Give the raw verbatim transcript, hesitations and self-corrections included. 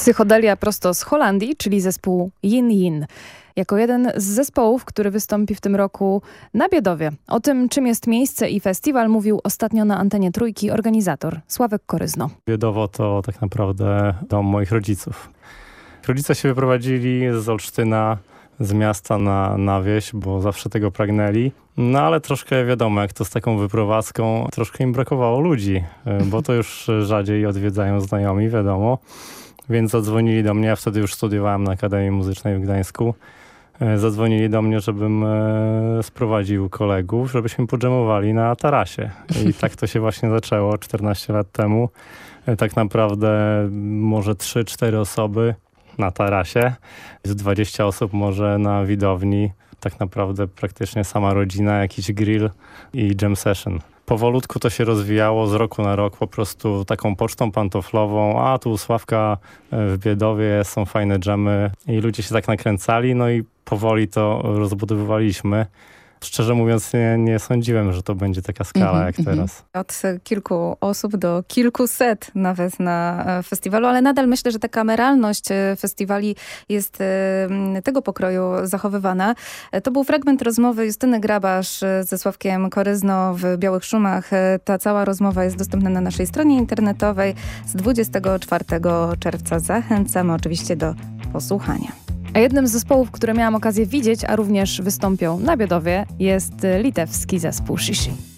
Psychodelia prosto z Holandii, czyli zespół Yin Yin. Jako jeden z zespołów, który wystąpi w tym roku na Biedowie. O tym, czym jest miejsce i festiwal, mówił ostatnio na antenie Trójki organizator Sławek Koryzno. Biedowo to tak naprawdę dom moich rodziców. Rodzice się wyprowadzili z Olsztyna, z miasta na, na wieś, bo zawsze tego pragnęli. No ale troszkę wiadomo, jak to z taką wyprowadzką, troszkę im brakowało ludzi, bo to już rzadziej odwiedzają znajomi, wiadomo. Więc zadzwonili do mnie, ja wtedy już studiowałem na Akademii Muzycznej w Gdańsku. Zadzwonili do mnie, żebym sprowadził kolegów, żebyśmy podżemowali na tarasie. I tak to się właśnie zaczęło czternaście lat temu. Tak naprawdę może trzy cztery osoby na tarasie, z dwadzieścia osób może na widowni. Tak naprawdę praktycznie sama rodzina, jakiś grill i jam session. Powolutku to się rozwijało z roku na rok, po prostu taką pocztą pantoflową, a tu u Sławka w Biedowie są fajne dżemy i ludzie się tak nakręcali, no i powoli to rozbudowywaliśmy. Szczerze mówiąc, nie, nie sądziłem, że to będzie taka skala mm-hmm, jak teraz. Od kilku osób do kilkuset nawet na festiwalu, ale nadal myślę, że ta kameralność festiwali jest tego pokroju zachowywana. To był fragment rozmowy Justyny Grabasz ze Sławkiem Koryzno w Białych Szumach. Ta cała rozmowa jest dostępna na naszej stronie internetowej z dwudziestego czwartego czerwca. Zachęcamy oczywiście do posłuchania. A jednym z zespołów, które miałam okazję widzieć, a również wystąpią na Biedowie, jest litewski zespół Shishi.